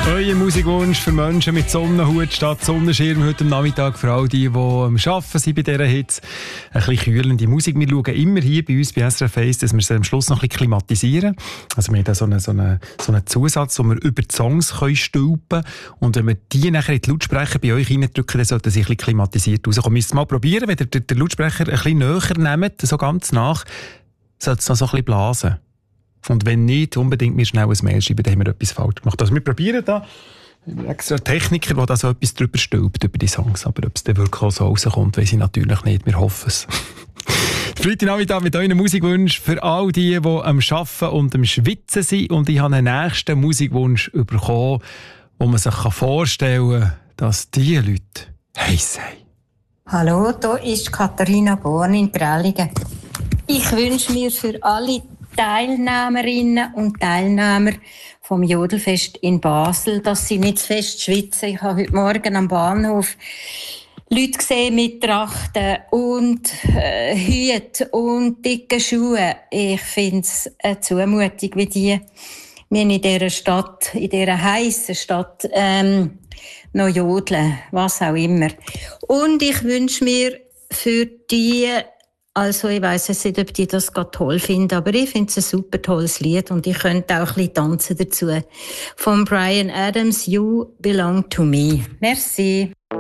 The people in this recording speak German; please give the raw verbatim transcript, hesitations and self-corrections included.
Euer Musikwunsch für Menschen mit Sonnenhut statt Sonnenschirm heute am Nachmittag. Für all die, die am Arbeiten sind bei dieser Hitze. Ein bisschen kühlende Musik. Wir schauen immer hier bei uns bei S R F eins, dass wir sie am Schluss noch ein bisschen klimatisieren. Also wir haben da so einen, so einen, so einen Zusatz, wo wir über die Songs können stülpen können. Und wenn wir die nachher in die Lautsprecher bei euch reindrücken, dann sollte sie ein bisschen klimatisiert rauskommen. Müsst ihr mal probieren, wenn ihr den Lautsprecher ein bisschen näher nehmt, so ganz nach, sollte es noch so ein bisschen blasen. Und wenn nicht, unbedingt mir schnell ein Mail schreiben, dann haben wir etwas falsch gemacht. Also wir probieren da extra Techniker, der da so etwas drüber stülpt, über die Songs. Aber ob es dann wirklich auch so rauskommt, weiss ich natürlich nicht. Wir hoffen es. Freitagnachmittag mit euren Musikwunsch für all die, die am Arbeiten und am Schwitzen sind. Und ich habe einen nächsten Musikwunsch bekommen, wo man sich vorstellen kann, dass diese Leute heiß sind. Hallo, hier ist Katharina Born in Prellingen. Ich wünsche mir für alle Teilnehmerinnen und Teilnehmer vom Jodelfest in Basel, dass sie nicht zu fest schwitzen. Ich habe heute Morgen am Bahnhof Leute gesehen mit Trachten und äh, Hüten und dicken Schuhen. Ich finde es eine Zumutung, wie die wir in dieser Stadt, in dieser heissen Stadt, ähm, noch jodeln, was auch immer. Und ich wünsche mir für die, also ich weiss nicht, ob die das gerade toll finden, aber ich finde es ein super tolles Lied und ich könnte auch ein bisschen tanzen dazu. Von Bryan Adams, You Belong to Me. Merci.